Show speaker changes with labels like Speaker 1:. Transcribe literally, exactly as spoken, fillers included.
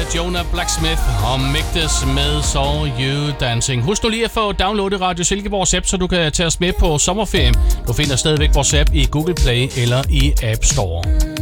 Speaker 1: Jonah Blacksmith og Migdes med Saw You Dancing. Husk nu lige at få downloadet Radio Silkeborgs app, så du kan tage os med på sommerferien. Du finder stadigvæk vores app i Google Play eller i App Store.